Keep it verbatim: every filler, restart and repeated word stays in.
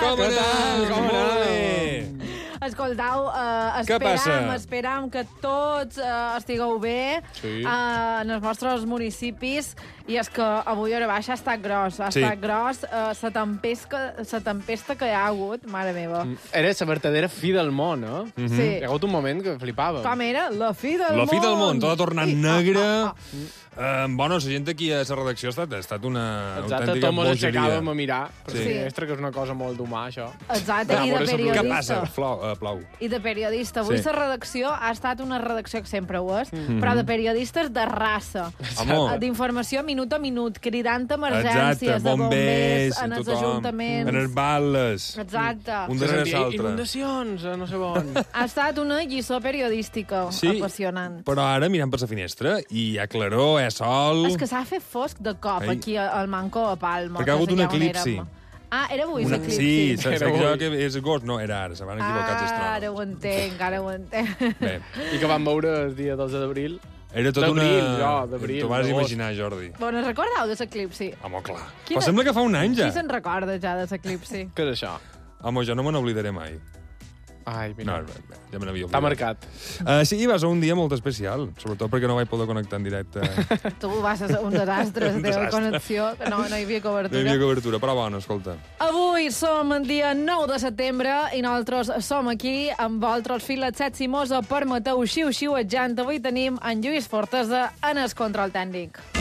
Com anem? Com anem? Escoltau, uh, esperam, esperam que tots uh, estigueu bé sí. uh, en els vostres municipis, i és que avui a hora baixa ha estat gros, ha sí. estat gros, uh, la tempesta, la tempesta que hi ha hagut, mare meva. Mm. Era la verdadera fi del món, eh? Mm -hmm. Sí. Hi ha hagut un moment que flipàvem. Com era? La fi del la món! La fi del món, tot ha tornat negre... Ah, ah, ah. Uh, bueno, la gent aquí a la redacció ha estat, ha estat una Exacte, autèntica tot mos bogeria. aixecàvem a mirar per sí. la finestra, que és una cosa molt d'humà, això. Exacte, i de periodista. Què passa? Plau, uh, plau. I de periodista. Avui sí. la redacció ha estat una redacció que sempre ho és, mm -hmm. però de periodistes de raça. D'informació minut a minut, cridant emergències, exacte, de bombers, en els tothom, ajuntaments. en els balles. Exacte. Un darrere l'altre. Inundacions, no sé on. Ha estat una lliçó periodística sí, apassionant. Però ara mirem per la finestra i hi ha claror, hi ha sol... És que s'ha fet fosc de cop Ai. aquí al Manco a Palma. Perquè ha hagut un eclipsi. Ah, era avui una... l'eclipsi? Sí, s'ha que és agost. No, era ara, se van equivocar els astrònoms. Ah, ara ho entenc, ara ho entenc. Bé. I que van veure el dia dotze d'abril. Era tot una... No, d'abril. T'ho vas imaginar, Jordi. Bueno, recordeu de l'eclipsi? Home, clar. Però sembla que fa un any ja. Qui se'n recorda ja de l'eclipsi? Què és això? Home, jo no me n'oblidaré mai. Ai, mira. No, ja me n'havia oblidat. T'ha marcat. Uh, sí, va ser un dia molt especial, sobretot perquè no vaig poder connectar en directe. Tu vas ser un desastre de desastre. connexió, que no, no hi havia cobertura. No hi havia cobertura, però bueno, escolta. Avui som el dia nou de setembre i nosaltres som aquí amb vosaltres, Filet Set Simosa, per Mateu Xiu Xiu Adjant. Avui tenim en Lluís Fortesa en el control tècnic.